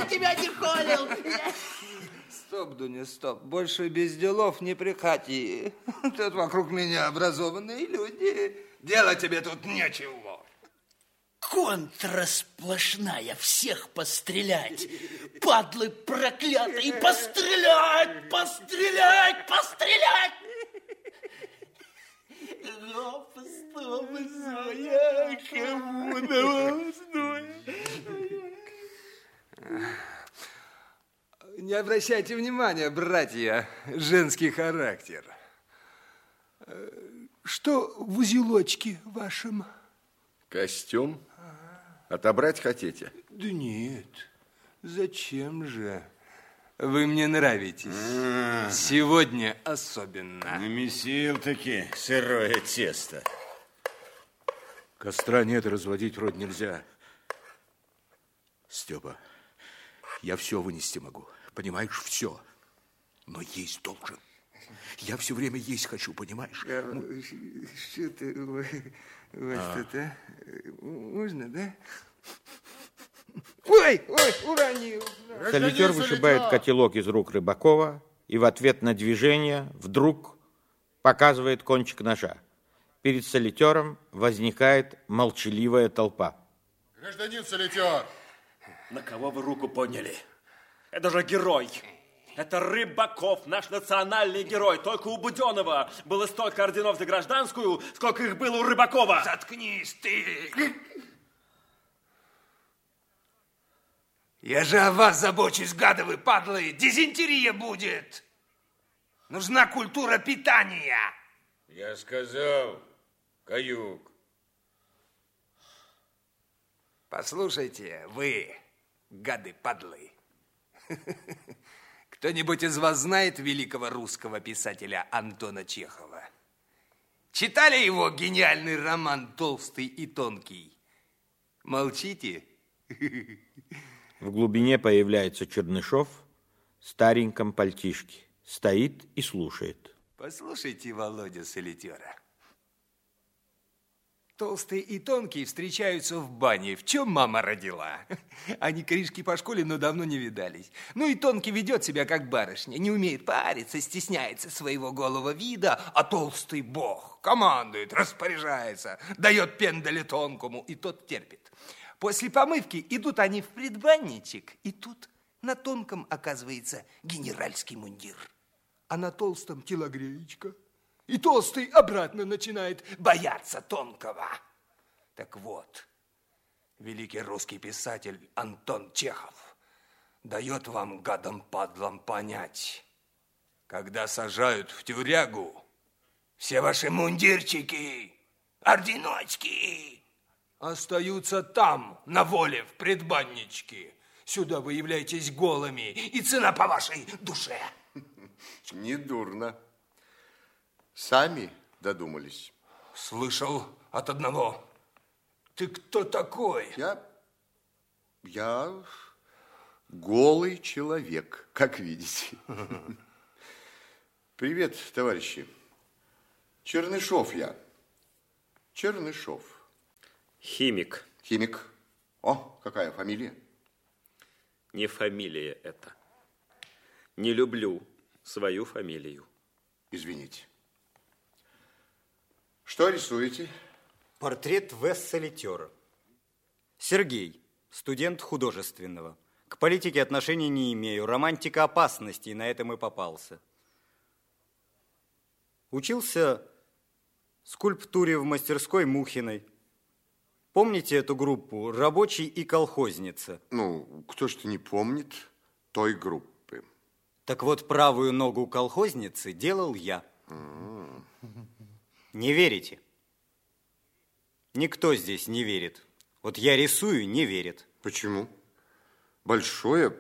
тебя не холил. Стоп, Дуня, стоп. Больше без делов не приходи. Тут вокруг меня образованные люди. Делать тебе тут нечего. Контра сплошная, всех пострелять. Падлы проклятые, пострелять, пострелять, пострелять. Зоя, кому новостное? Не обращайте внимания, братья, женский характер. Что в узелочке вашем? Костюм? Отобрать хотите? Да нет, зачем же? Вы мне нравитесь. Сегодня особенно. Намесил-таки сырое тесто. Костра нет, разводить вроде нельзя. Степа, я все вынести могу. Понимаешь, все. Но есть должен. Я все время есть хочу, понимаешь? Что ты, у вас тут, а? Можно, да? Ой, уронил. Солитер вышибает котелок из рук Рыбакова и в ответ на движение вдруг показывает кончик ножа. Перед солитером возникает молчаливая толпа. Гражданин солитер! На кого вы руку подняли? Это же герой. Это Рыбаков, наш национальный герой. Только у Буденова было столько орденов за гражданскую, сколько их было у Рыбакова. Заткнись ты! Я же о вас забочусь, гады вы, падлы. Дизентерия будет. Нужна культура питания. Я сказал, каюк. Послушайте, вы, гады, падлы. Кто-нибудь из вас знает великого русского писателя Антона Чехова? Читали его гениальный роман «Толстый и тонкий»? Молчите? В глубине появляется Чернышов в стареньком пальтишке. Стоит и слушает. Послушайте, Володя, солитера. Толстый и тонкий встречаются в бане. В чем мама родила? Они корешки по школе, но давно не видались. Ну и тонкий ведет себя как барышня. Не умеет париться, стесняется своего голого вида. А толстый бог командует, распоряжается, дает пендали тонкому, и тот терпит. После помывки идут они в предбанничек, и тут на тонком оказывается генеральский мундир, а на толстом телогреечка. И толстый обратно начинает бояться тонкого. Так вот, великий русский писатель Антон Чехов дает вам, гадам-падлам, понять, когда сажают в тюрягу, все ваши мундирчики, орденочки остаются там, на воле, в предбанничке. Сюда вы являетесь голыми, и цена по вашей душе. Недурно. Сами додумались. Слышал от одного. Ты кто такой? Я голый человек, как видите. Привет, товарищи. Чернышов я. Чернышов. Химик. Химик. О, какая фамилия? Не фамилия это. Не люблю свою фамилию. Извините. Что рисуете? Портрет В. Солитера. Сергей, студент художественного. К политике отношений не имею. Романтика опасности, и на этом и попался. Учился скульптуре в мастерской Мухиной. Помните эту группу «Рабочий и колхозница»? Ну, кто ж не помнит той группы? Так вот, правую ногу колхозницы делал я. Не верите? Никто здесь не верит. Вот я рисую, не верит. Почему? Большое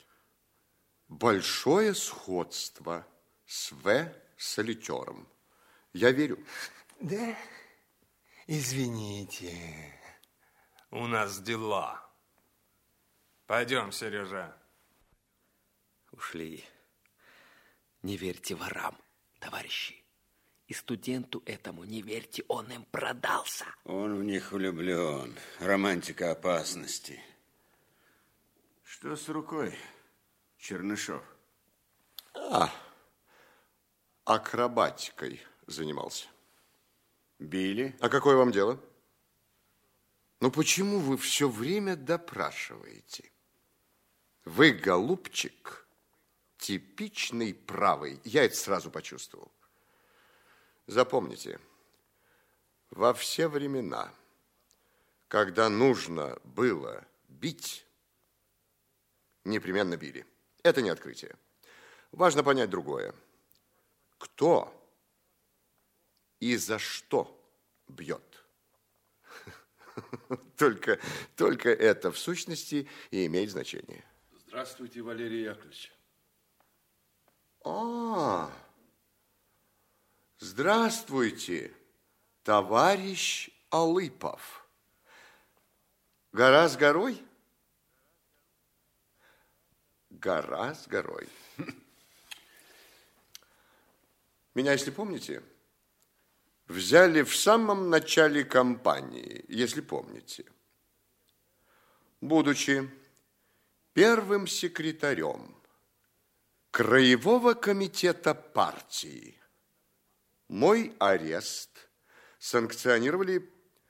сходство с В. Солитером. Я верю. Да? Извините. У нас дела. Пойдем, Сережа. Ушли. Не верьте ворам, товарищи. И студенту этому не верьте, он им продался. Он в них влюблен. Романтика опасности. Что с рукой, Чернышов? Акробатикой занимался. Били? А какое вам дело? Ну, почему вы все время допрашиваете? Вы, голубчик, типичный правый. Я это сразу почувствовал. Запомните, во все времена, когда нужно было бить, непременно били. Это не открытие. Важно понять другое. Кто и за что бьет? Только это в сущности и имеет значение. Здравствуйте, Валерий Яковлевич. Здравствуйте, товарищ Алыпов. Гора с горой? Гора с горой. Меня, если помните, взяли в самом начале кампании, если помните. Будучи первым секретарем Краевого комитета партии, мой арест санкционировали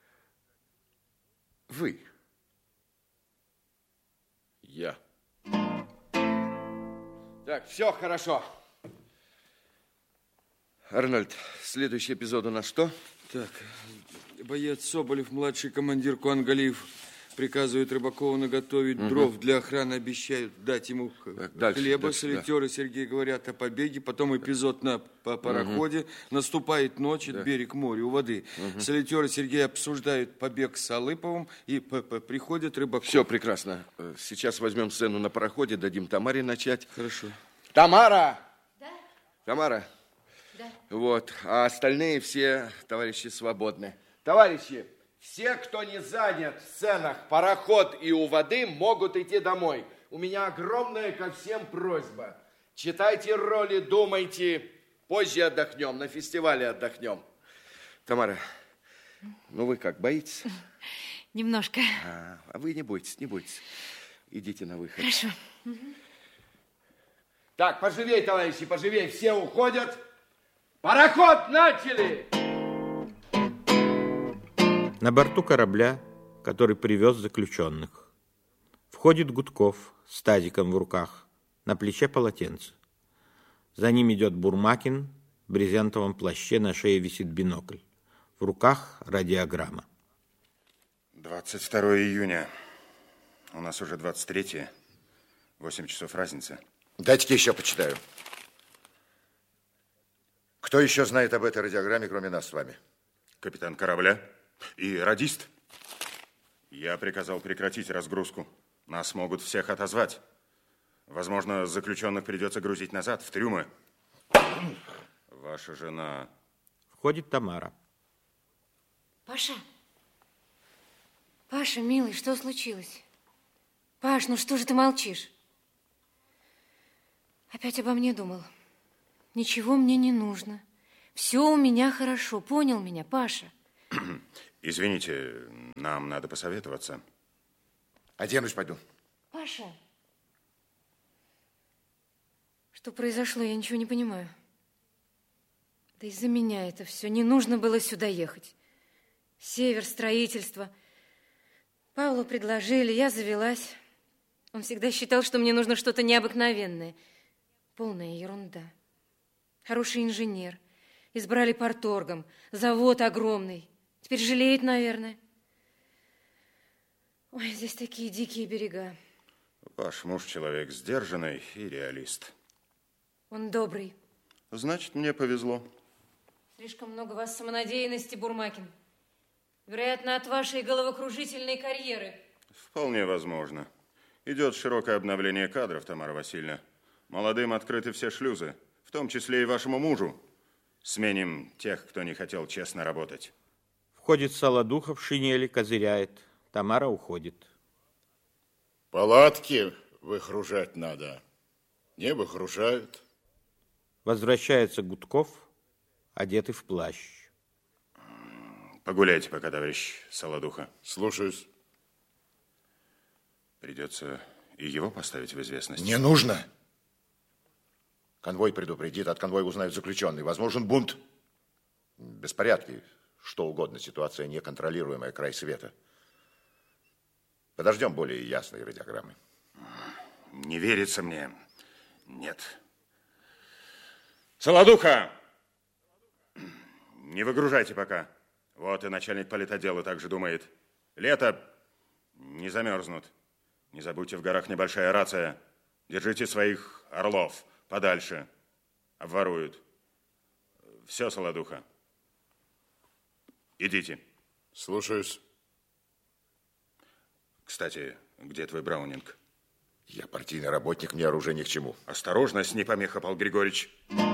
вы. Я. Так, все хорошо. Арнольд, следующий эпизод у нас что? Так, боец Соболев, младший командир Куангалиев, приказывает Рыбакову наготовить дров для охраны, обещают дать ему хлеба. Солитеры Сергей говорят о побеге. Потом эпизод на пароходе. Наступает ночь, берег моря, у воды. Солитеры Сергей обсуждают побег с Алыповым, и приходит Рыбаков. Все прекрасно. Сейчас возьмем сцену на пароходе, дадим Тамаре начать. Хорошо. Тамара! Да? Тамара? Да. Вот, а остальные все товарищи свободны. Товарищи, все, кто не занят в сценах пароход и у воды, могут идти домой. У меня огромная ко всем просьба. Читайте роли, думайте. Позже отдохнем, на фестивале отдохнем. Тамара, ну вы как, боитесь? Немножко. А вы не бойтесь, не бойтесь. Идите на выход. Хорошо. Так, поживей, товарищи, поживей. Все уходят. Пароход начали! На борту корабля, который привез заключенных, входит Гудков с тазиком в руках, на плече полотенце. За ним идет Бурмакин, в брезентовом плаще, на шее висит бинокль. В руках радиограмма. 22 июня. У нас уже 23-е. 8 часов разница. Дайте-ка еще почитаю. Кто еще знает об этой радиограмме, кроме нас с вами? Капитан корабля и радист. Я приказал прекратить разгрузку. Нас могут всех отозвать. Возможно, заключенных придется грузить назад, в трюмы. Ваша жена... Входит Тамара. Паша? Паша, милый, что случилось? Паш, ну что же ты молчишь? Опять обо мне думал. Ничего мне не нужно. Все у меня хорошо. Понял меня, Паша? Извините, нам надо посоветоваться. Оденусь, пойду. Паша, что произошло, я ничего не понимаю. Да из-за меня это все. Не нужно было сюда ехать. Север, строительство. Павлу предложили, я завелась. Он всегда считал, что мне нужно что-то необыкновенное. Полная ерунда. Хороший инженер. Избрали парторгом. Завод огромный. Теперь жалеет, наверное. Ой, здесь такие дикие берега. Ваш муж человек сдержанный и реалист. Он добрый. Значит, мне повезло. Слишком много у вас самонадеянности, Бурмакин. Вероятно, от вашей головокружительной карьеры. Вполне возможно. Идет широкое обновление кадров, Тамара Васильевна. Молодым открыты все шлюзы, в том числе и вашему мужу. Сменим тех, кто не хотел честно работать. Входит Солодухов в шинели, козыряет. Тамара уходит. Палатки выгружать надо. Не выгружают. Возвращается Гудков, одетый в плащ. Погуляйте пока, товарищ Солодуха. Слушаюсь. Придется и его поставить в известность. Не нужно. Конвой предупредит, от конвоя узнают заключенные. Возможен бунт, беспорядки, что угодно. Ситуация неконтролируемая, край света. Подождем более ясной радиограммы. Не верится мне. Нет. Солодуха! Не выгружайте пока. Вот и начальник политотдела также думает. Лето, не замерзнут. Не забудьте, в горах небольшая рация. Держите своих орлов подальше. Обворуют. Все, Солодуха. Идите. Слушаюсь. Кстати, где твой Браунинг? Я партийный работник, мне оружие ни к чему. Осторожность, не помеха, Павел Григорьевич.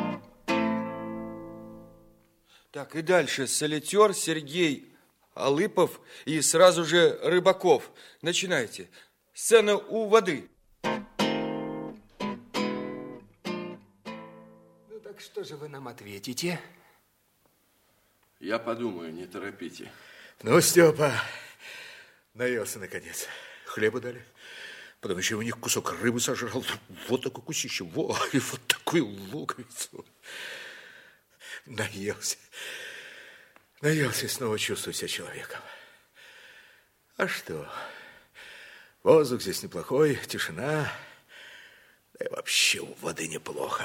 Так, и дальше солитер Сергей Алыпов и сразу же Рыбаков. Начинайте. Сцена у воды. Ну так что же вы нам ответите? Я подумаю, не торопите. Ну, Степа, наелся наконец. Хлеба дали. Потом еще у них кусок рыбы сожрал. Вот такой кусище. Во, и вот такую луковицу. Наелся. Наелся и снова чувствую себя человеком. А что? Воздух здесь неплохой, тишина. Да и вообще у воды неплохо.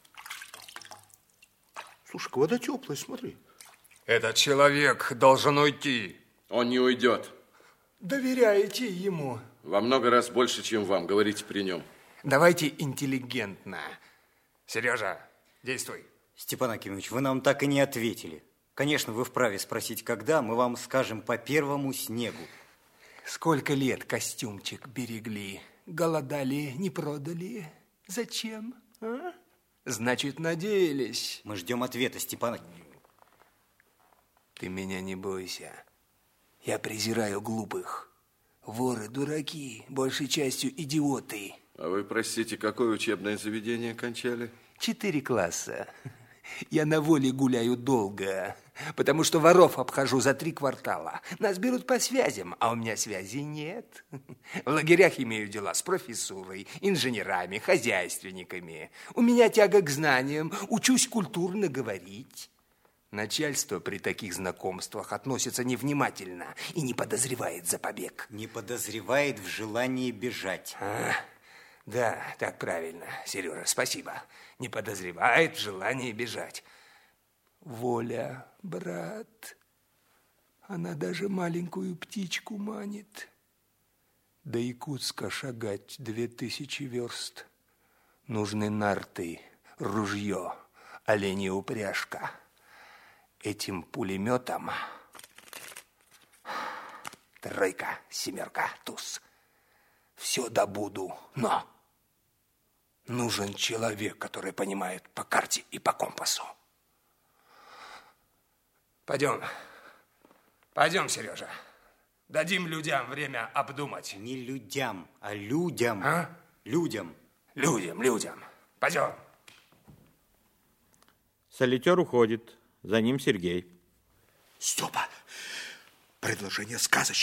Слушай, вода теплая, смотри. Этот человек должен уйти. Он не уйдет. Доверяете ему? Во много раз больше, чем вам. Говорите при нем. Давайте интеллигентно. Сережа, действуй. Степан Акимович, вы нам так и не ответили. Конечно, вы вправе спросить, когда, мы вам скажем по первому снегу. Сколько лет костюмчик берегли, голодали, не продали. Зачем? А? Значит, надеялись. Мы ждем ответа, Степан Акимович. Ты меня не бойся. Я презираю глупых. Воры, дураки, большей частью идиоты. А вы, простите, какое учебное заведение кончали? 4 класса. Я на воле гуляю долго, потому что воров обхожу за 3 квартала. Нас берут по связям, а у меня связей нет. В лагерях имею дела с профессурой, инженерами, хозяйственниками. У меня тяга к знаниям, учусь культурно говорить. Начальство при таких знакомствах относится невнимательно и не подозревает за побег. Не подозревает в желании бежать. Да, так правильно, Сережа, спасибо. Не подозревает в желании бежать. Воля, брат, она даже маленькую птичку манит. До Якутска шагать 2000 верст. Нужны нарты, ружье, оленья упряжка. Этим пулеметом 3, 7, туз. Все добуду, но нужен человек, который понимает по карте и по компасу. Пойдем, Сережа. Дадим людям время обдумать. Не людям, а людям. А? Людям. Людям. Пойдем. Солитер уходит. За ним Сергей. Степа, предложение сказочное.